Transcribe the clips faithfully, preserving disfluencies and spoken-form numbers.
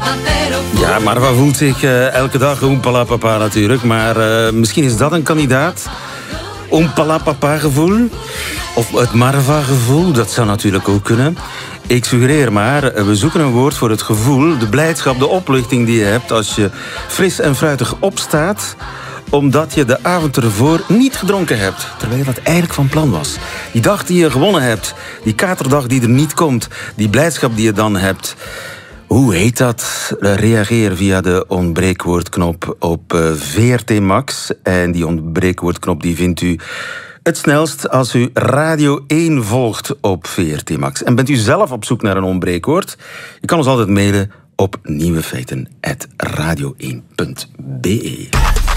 Ja, Marva voelt zich uh, elke dag oempalapapa natuurlijk. Maar uh, misschien is dat een kandidaat. Oempalapapa gevoel. Of het Marva gevoel, dat zou natuurlijk ook kunnen. Ik suggereer maar, we zoeken een woord voor het gevoel, de blijdschap, de opluchting die je hebt als je fris en fruitig opstaat, omdat je de avond ervoor niet gedronken hebt, terwijl dat eigenlijk van plan was. Die dag die je gewonnen hebt, die katerdag die er niet komt, die blijdschap die je dan hebt. Hoe heet dat? Reageer via de ontbreekwoordknop op uh, V R T Max. En die ontbreekwoordknop die vindt u het snelst als u Radio één volgt op V R T Max. En bent u zelf op zoek naar een ontbreekwoord? Je kan ons altijd mailen op nieuwefeiten apenstaartje radio één punt b e.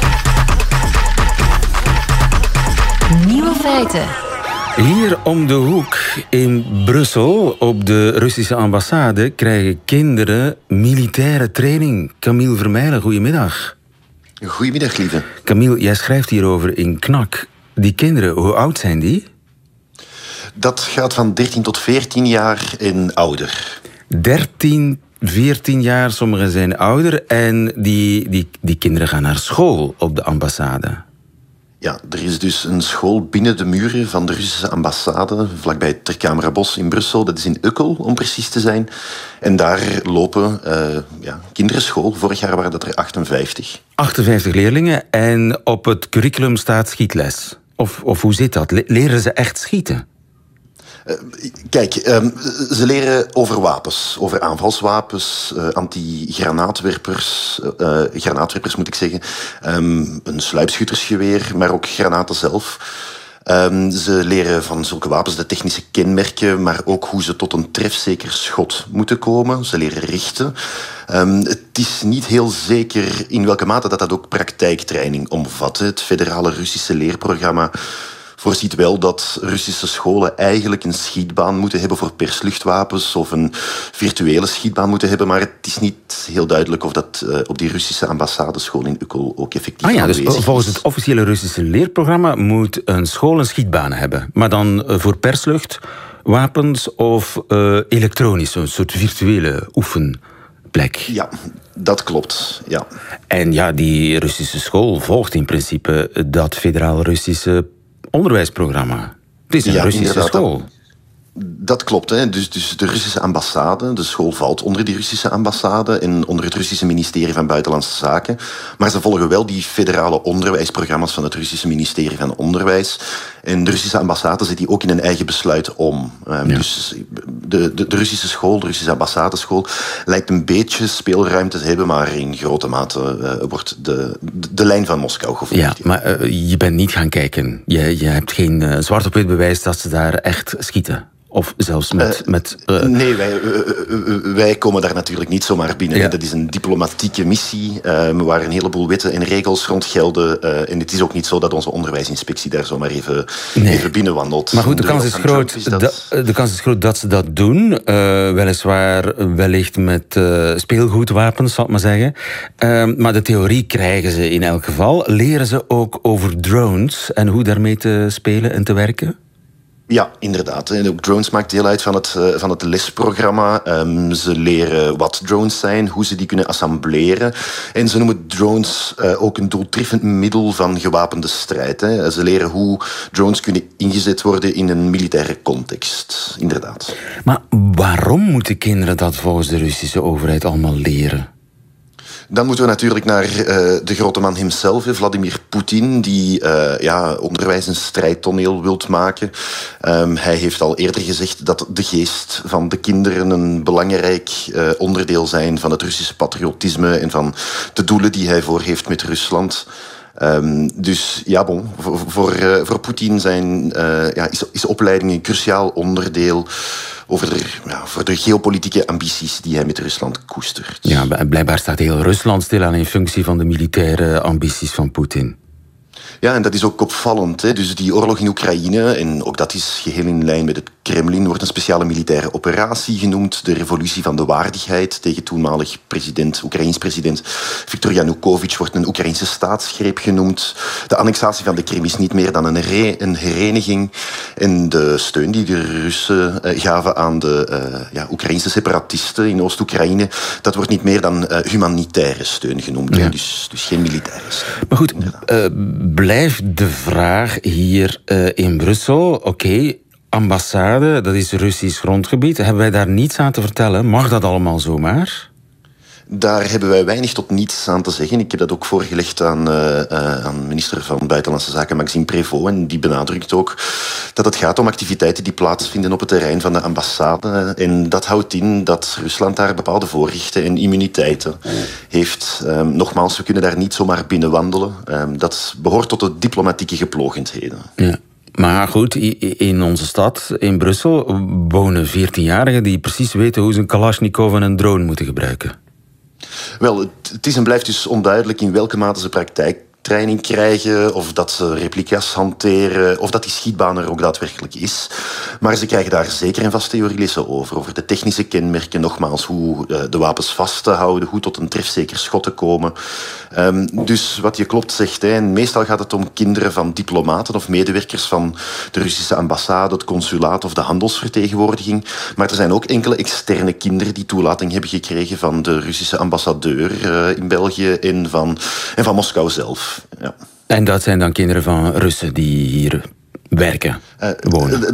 Nieuwe feiten. Hier om de hoek in Brussel, op de Russische ambassade, krijgen kinderen militaire training. Camille Vermeilen, goedemiddag. Goedemiddag, lieve. Camille, jij schrijft hierover in Knak. Die kinderen, hoe oud zijn die? Dat gaat van dertien tot veertien jaar en ouder. dertien, veertien jaar, sommigen zijn ouder. En die, die, die kinderen gaan naar school op de ambassade. Ja, er is dus een school binnen de muren van de Russische ambassade, vlakbij Ter Kamerabos in Brussel. Dat is in Ukkel, om precies te zijn. En daar lopen uh, ja, kinderen school. Vorig jaar waren dat er achtenvijftig. achtenvijftig leerlingen en op het curriculum staat schietles. Of, of hoe zit dat? Leren ze echt schieten? Uh, kijk, um, ze leren over wapens, over aanvalswapens, uh, anti-granaatwerpers, uh, granaatwerpers moet ik zeggen, um, een sluipschuttersgeweer, maar ook granaten zelf. Um, ze leren van zulke wapens de technische kenmerken, maar ook hoe ze tot een trefzeker schot moeten komen. Ze leren richten. Um, het is niet heel zeker in welke mate dat dat ook praktijktraining omvat. Het federale Russische leerprogramma voorziet wel dat Russische scholen eigenlijk een schietbaan moeten hebben voor persluchtwapens of een virtuele schietbaan moeten hebben, maar het is niet heel duidelijk of dat uh, op die Russische ambassadeschool in Ukkel ook effectief ah ja, dus aanwezig is. Volgens het officiële Russische leerprogramma moet een school een schietbaan hebben, maar dan uh, voor persluchtwapens of uh, elektronisch, een soort virtuele oefenplek. Ja, dat klopt, ja. En ja, die Russische school volgt in principe dat federaal Russische onderwijsprogramma. Het is een ja, Russische school. Dat, dat klopt. Hè. Dus, dus de Russische ambassade, de school valt onder die Russische ambassade en onder het Russische ministerie van Buitenlandse Zaken. Maar ze volgen wel die federale onderwijsprogramma's van het Russische ministerie van Onderwijs. En de Russische ambassade zet die ook in een eigen besluit om. Um, ja. Dus de, de, de Russische school, de Russische ambassadeschool, lijkt een beetje speelruimte te hebben, maar in grote mate uh, wordt de, de, de lijn van Moskou gevolgd. Ja, maar uh, je bent niet gaan kijken. Je, je hebt geen uh, zwart op wit bewijs dat ze daar echt schieten. Of zelfs met... Uh, met uh... Nee, wij, uh, uh, wij komen daar natuurlijk niet zomaar binnen. Ja. Dat is een diplomatieke missie, uh, waar een heleboel wetten en regels rond gelden. Uh, en het is ook niet zo dat onze onderwijsinspectie daar zomaar even, nee. even binnenwandelt. Maar goed, de kans is groot, is dat... de, de kans is groot dat ze dat doen. Uh, weliswaar wellicht met uh, speelgoedwapens, zal ik maar zeggen. Uh, maar de theorie krijgen ze in elk geval. Leren ze ook over drones en hoe daarmee te spelen en te werken? Ja, inderdaad. En ook drones maakt deel uit van het, uh, van het lesprogramma. Um, ze leren wat drones zijn, hoe ze die kunnen assembleren. En ze noemen drones uh, ook een doeltreffend middel van gewapende strijd. Hè. Ze leren hoe drones kunnen ingezet worden in een militaire context. Inderdaad. Maar waarom moeten kinderen dat volgens de Russische overheid allemaal leren? Dan moeten we natuurlijk naar uh, de grote man hemzelf, Vladimir Poetin, die uh, ja, onderwijs een strijdtoneel wilt maken. Um, hij heeft al eerder gezegd dat de geest van de kinderen een belangrijk uh, onderdeel zijn van het Russische patriotisme en van de doelen die hij voor heeft met Rusland. Um, dus ja, bon, voor, voor, uh, voor Poetin zijn, uh, ja, is, is opleiding een cruciaal onderdeel over de, ja, voor de geopolitieke ambities die hij met Rusland koestert. Ja, blijkbaar staat heel Rusland stil aan in functie van de militaire ambities van Poetin. Ja, en dat is ook opvallend. Hè. Dus die oorlog in Oekraïne, en ook dat is geheel in lijn met het Kremlin, wordt een speciale militaire operatie genoemd. De revolutie van de waardigheid tegen toenmalig president, Oekraïns president Viktor Yanukovych wordt een Oekraïnse staatsgreep genoemd. De annexatie van de Krim is niet meer dan een, re- een hereniging. En de steun die de Russen uh, gaven aan de uh, ja, Oekraïnse separatisten in Oost-Oekraïne, dat wordt niet meer dan uh, humanitaire steun genoemd. Ja. Dus, dus geen militaire steun. Maar goed, uh, blijft de vraag hier uh, in Brussel, oké, okay, ambassade, dat is Russisch grondgebied. Hebben wij daar niets aan te vertellen? Mag dat allemaal zomaar? Daar hebben wij weinig tot niets aan te zeggen. Ik heb dat ook voorgelegd aan, uh, uh, aan minister van Buitenlandse Zaken Maxime Prévost. En die benadrukt ook dat het gaat om activiteiten die plaatsvinden op het terrein van de ambassade. En dat houdt in dat Rusland daar bepaalde voorrechten en immuniteiten heeft. Um, nogmaals, we kunnen daar niet zomaar binnenwandelen. Um, dat behoort tot de diplomatieke geplogendheden. Ja. Maar goed, in onze stad, in Brussel, wonen veertienjarigen die precies weten hoe ze een Kalashnikov en een drone moeten gebruiken. Wel, het, het is en blijft dus onduidelijk in welke mate ze praktijktraining krijgen, of dat ze replica's hanteren, of dat die schietbaan er ook daadwerkelijk is. Maar ze krijgen daar zeker en vast theorielessen over. Over de technische kenmerken, nogmaals, hoe uh, de wapens vast te houden, hoe tot een trefzeker schot te komen. Um, dus wat je klopt zegt, hè, en meestal gaat het om kinderen van diplomaten of medewerkers van de Russische ambassade, het consulaat of de handelsvertegenwoordiging. Maar er zijn ook enkele externe kinderen die toelating hebben gekregen van de Russische ambassadeur uh, in België en van, en van Moskou zelf. Ja. En dat zijn dan kinderen van Russen die hier werken, uh, wonen?